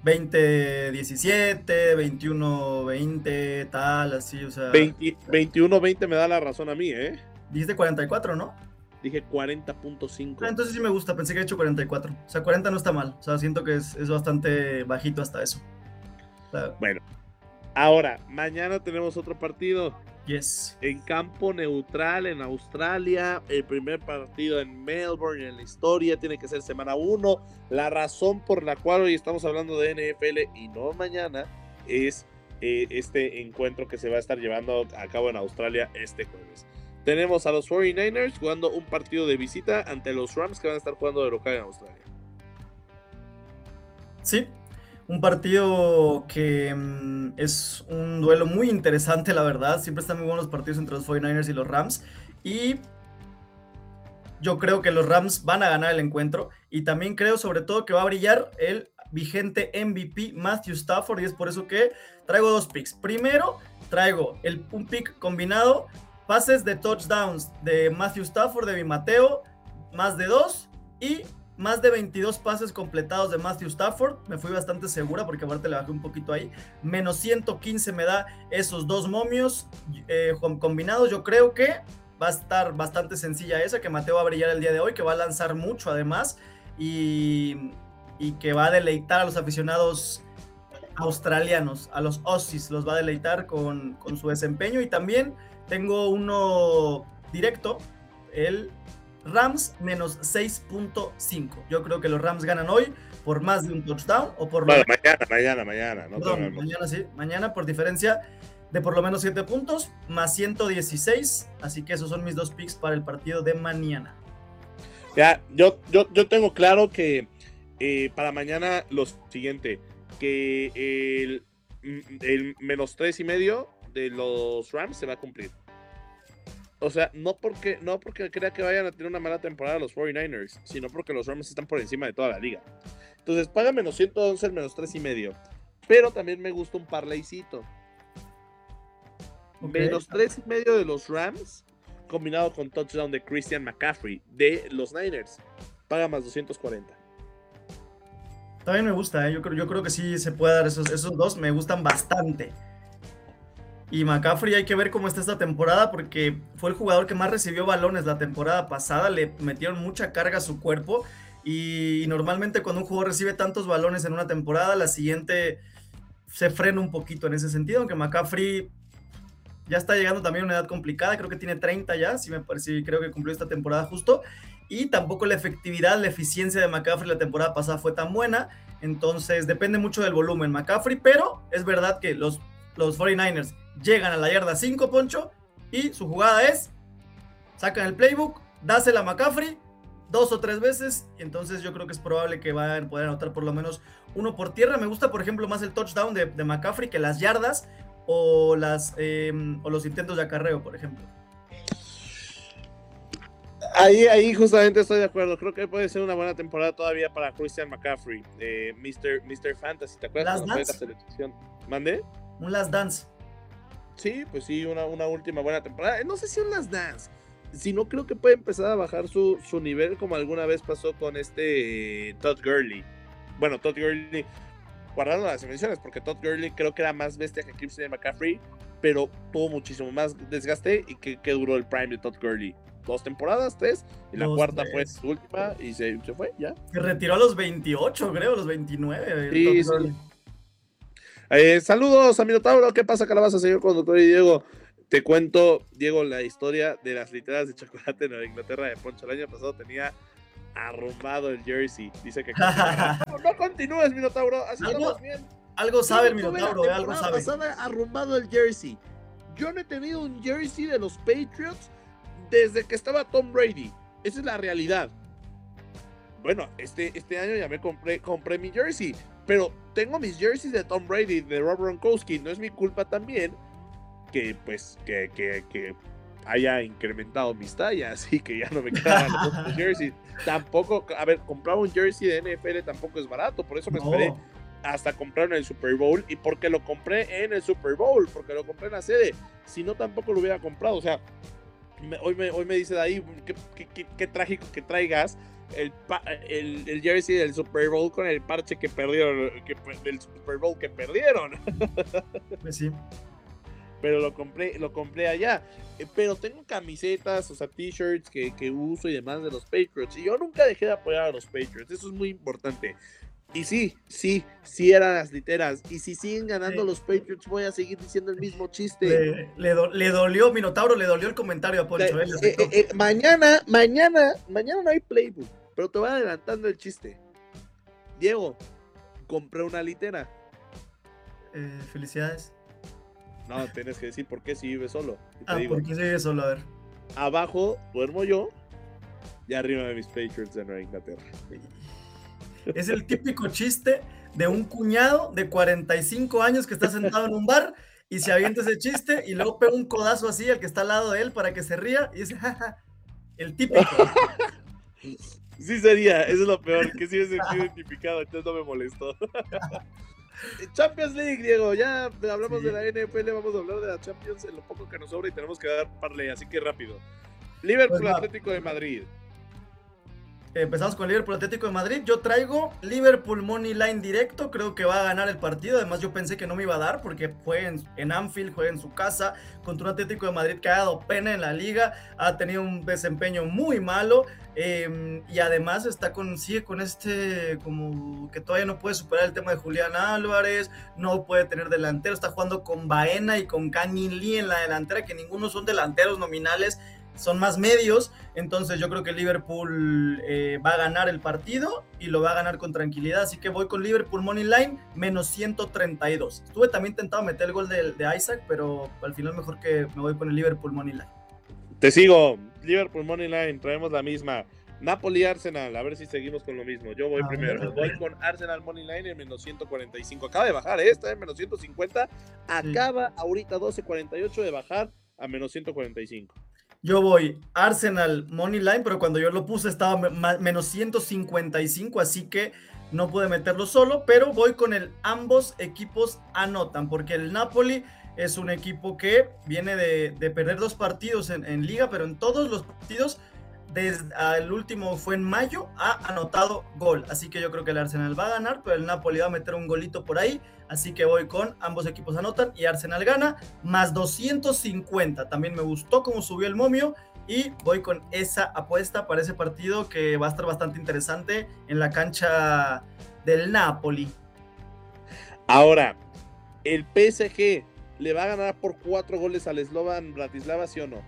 21-20, tal, así, o sea. 21-20 me da la razón a mí, ¿eh? Dijiste 44, ¿no? Dije 40.5. Entonces sí me gusta, pensé que he hecho 44. O sea, 40 no está mal. O sea, siento que es bastante bajito hasta eso. O sea, bueno, ahora, mañana tenemos otro partido. Yes. En campo neutral en Australia, el primer partido en Melbourne en la historia, tiene que ser semana 1. La razón por la cual hoy estamos hablando de NFL y no mañana es este encuentro que se va a estar llevando a cabo en Australia este jueves. Tenemos a los 49ers jugando un partido de visita ante los Rams, que van a estar jugando de local en Australia. Sí, un partido que es un duelo muy interesante, la verdad. Siempre están muy buenos los partidos entre los 49ers y los Rams. Y yo creo que los Rams van a ganar el encuentro. Y también creo sobre todo que va a brillar el vigente MVP Matthew Stafford. Y es por eso que traigo 2 picks. Primero, traigo un pick combinado. Pases de touchdowns de Matthew Stafford, de Mateo, más de 2. Y más de 22 pases completados de Matthew Stafford. Me fui bastante segura porque aparte le bajé un poquito ahí. Menos 115 me da esos 2 momios combinados. Yo creo que va a estar bastante sencilla esa, que Mateo va a brillar el día de hoy, que va a lanzar mucho además y que va a deleitar a los aficionados australianos, a los Aussies, los va a deleitar con su desempeño. Y también tengo uno directo, el Rams menos 6.5. Yo creo que los Rams ganan hoy por más de un touchdown o por bueno, mañana. No, perdón, mañana sí, mañana por diferencia de por lo menos 7 puntos, más 116. Así que esos son mis 2 picks para el partido de mañana. Ya, yo tengo claro que para mañana lo siguiente, que el menos 3.5 de los Rams se va a cumplir. O sea, no porque crea que vayan a tener una mala temporada los 49ers, sino porque los Rams están por encima de toda la liga. Entonces paga menos 111 el menos 3.5. Pero también me gusta un parlaycito. Okay. Menos 3.5 de los Rams, combinado con touchdown de Christian McCaffrey de los Niners. Paga más 240. También me gusta, yo creo que sí se puede dar esos dos, me gustan bastante. Y McCaffrey hay que ver cómo está esta temporada porque fue el jugador que más recibió balones la temporada pasada, le metieron mucha carga a su cuerpo y normalmente cuando un jugador recibe tantos balones en una temporada, la siguiente se frena un poquito en ese sentido, aunque McCaffrey ya está llegando también a una edad complicada, creo que tiene 30 ya, sí creo que cumplió esta temporada justo, y tampoco la efectividad, la eficiencia de McCaffrey la temporada pasada fue tan buena, entonces depende mucho del volumen McCaffrey, pero es verdad que los 49ers llegan a la yarda 5, Poncho, y su jugada es, sacan el playbook, dásela a McCaffrey 2 o 3 veces, y entonces yo creo que es probable que vayan a poder anotar por lo menos uno por tierra. Me gusta, por ejemplo, más el touchdown de McCaffrey que las yardas o los intentos de acarreo, por ejemplo. Ahí justamente estoy de acuerdo. Creo que puede ser una buena temporada todavía para Christian McCaffrey, Mr. Fantasy. ¿Te acuerdas cuando fue la selección? ¿Mandé? Un last dance. Sí, pues sí, una última buena temporada. No sé si un last dance, sino creo que puede empezar a bajar su nivel como alguna vez pasó con Todd Gurley. Bueno, Todd Gurley, guardando las dimensiones, porque Todd Gurley creo que era más bestia que Christian McCaffrey, pero tuvo muchísimo más desgaste y que duró el prime de Todd Gurley. 2 temporadas, 3, y la cuarta fue su última y se fue, ya. Se retiró a los 28, creo, los 29. Sí, sí. Saludos a Minotauro, ¿qué pasa, Calabaza, señor conductor? Y Diego, te cuento, Diego, la historia de las literas de chocolate en Nueva Inglaterra de Poncho. El año pasado tenía arrumbado el jersey. Dice que no continúes, Minotauro, así estamos bien. Algo sabe el Minotauro, algo sabe. Pasada arrumbado el jersey. Yo no he tenido un jersey de los Patriots desde que estaba Tom Brady. Esa es la realidad. Bueno, este año ya me compré mi jersey, pero tengo mis jerseys de Tom Brady, de Rob Gronkowski. No es mi culpa también que haya incrementado mis tallas y que ya no me quedan los jerseys. Tampoco, a ver, comprar un jersey de NFL tampoco es barato, por eso me esperé hasta comprar en el Super Bowl, y porque lo compré en el Super Bowl, porque lo compré en la sede. Si no, tampoco lo hubiera comprado. O sea, hoy me dice de ahí, qué trágico que traigas el jersey del Super Bowl con el parche que perdieron, del Super Bowl que perdieron. Pues sí. Pero lo compré allá. Pero tengo camisetas, o sea, t-shirts que uso y demás de los Patriots. Y yo nunca dejé de apoyar a los Patriots. Eso es muy importante. Y sí eran las literas. Y si siguen ganando los Patriots, voy a seguir diciendo el mismo chiste. Le dolió, Minotauro, le dolió el comentario a Poncho. Mañana no hay playbook, pero te voy adelantando el chiste. Diego, compré una litera. Felicidades. No, tienes que decir por qué si vives solo. ¿Por qué si vives solo? A ver. Abajo duermo yo y arriba de mis Patriots de Nueva Inglaterra. Es el típico chiste de un cuñado de 45 años que está sentado en un bar y se avienta ese chiste y luego pega un codazo así al que está al lado de él para que se ría y dice, jaja, el típico. Sí sería, eso es lo peor, que sí me sentí identificado, entonces no me molestó. Champions League, Diego, ya hablamos de la NFL, vamos a hablar de la Champions en lo poco que nos sobra y tenemos que dar parlay, así que rápido. Liverpool, pues Atlético de Madrid. Empezamos con Liverpool Atlético de Madrid. Yo traigo Liverpool Money Line directo. Creo que va a ganar el partido. Además yo pensé que no me iba a dar porque juega en Anfield, juega en su casa contra un Atlético de Madrid que ha dado pena en la liga. Ha tenido un desempeño muy malo y además sigue con como que todavía no puede superar el tema de Julián Álvarez. No puede tener delantero. Está jugando con Baena y con Kangin Lee en la delantera, que ninguno son delanteros nominales, son más medios. Entonces yo creo que Liverpool va a ganar el partido y lo va a ganar con tranquilidad, así que voy con Liverpool Money Line menos 132. Estuve también tentado a meter el gol de Isaac, pero al final mejor que me voy con el Liverpool Money Line. Te sigo, Liverpool Money Line, traemos la misma. Napoli Arsenal, a ver si seguimos con lo mismo. Yo voy primero, voy con Arsenal Money Line en menos 145. Acaba de bajar está en menos 150, acaba ahorita 12.48 de bajar a menos 145. Yo voy Arsenal Money Line, pero cuando yo lo puse estaba menos 155, así que no pude meterlo solo, pero voy con ambos equipos anotan, porque el Napoli es un equipo que viene de perder 2 partidos en liga, pero en todos los partidos desde el último fue en mayo, ha anotado gol. Así que yo creo que el Arsenal va a ganar, pero el Napoli va a meter un golito por ahí. Así que voy con ambos equipos anotan y Arsenal gana, más 250. También me gustó cómo subió el momio y voy con esa apuesta para ese partido que va a estar bastante interesante en la cancha del Napoli. Ahora, ¿el PSG le va a ganar por 4 goles al Slovan Bratislava, sí o no?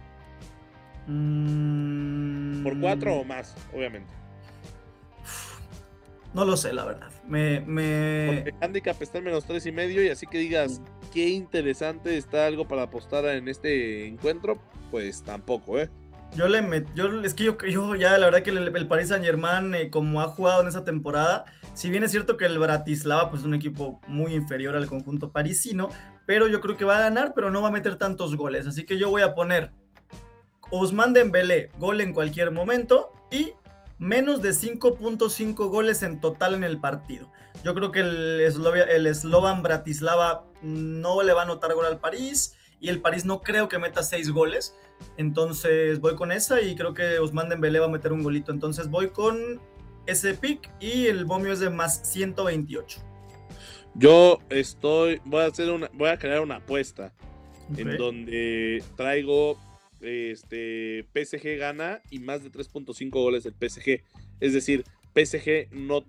Por 4 o más, obviamente. No lo sé, la verdad. Porque el handicap está en menos 3.5 y así que digas, qué interesante está algo para apostar en este encuentro, pues tampoco, ¿eh? Yo ya la verdad que el Paris Saint-Germain, como ha jugado en esa temporada, si bien es cierto que el Bratislava pues es un equipo muy inferior al conjunto parisino, pero yo creo que va a ganar, pero no va a meter tantos goles, así que yo voy a poner Ousmane Dembélé, gol en cualquier momento y menos de 5.5 goles en total en el partido. Yo creo que el Slovan Bratislava no le va a anotar gol al París y el París no creo que meta 6 goles. Entonces voy con esa y creo que Ousmane Dembélé va a meter un golito. Entonces voy con ese pick y el momio es de más 128. Yo voy a crear una apuesta en donde traigo PSG gana y más de 3.5 goles del PSG. Es decir, PSG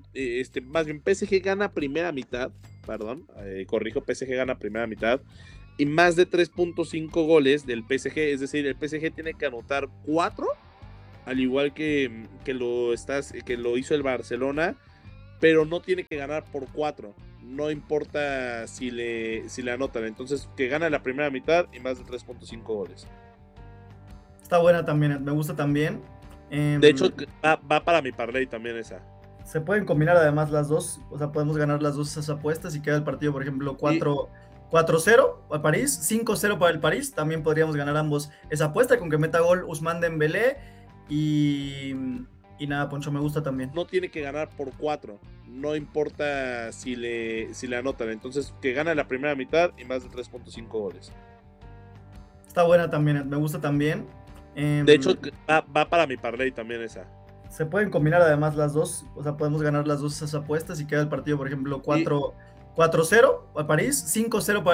gana primera mitad, PSG gana primera mitad y más de 3.5 goles del PSG, es decir, el PSG tiene que anotar 4, al igual que lo hizo el Barcelona, pero no tiene que ganar por 4, no importa si le anotan, entonces que gana la primera mitad y más de 3.5 goles. Está buena también, me gusta también. De hecho, va para mi parlay también esa. Se pueden combinar además las dos, o sea, podemos ganar las dos esas apuestas y queda el partido, por ejemplo, 4-0 al París, 5-0 para el París, también podríamos ganar ambos esa apuesta con que meta gol Ousmane Dembélé y nada, Poncho, me gusta también. No tiene que ganar por 4, no importa si le anotan, entonces que gana la primera mitad y más de 3.5 goles. Está buena también, me gusta también. De hecho, va para mi parlay también esa. Se pueden combinar además las dos, o sea, podemos ganar las dos esas apuestas y queda el partido, por ejemplo, 4-0 al París, 5-0 para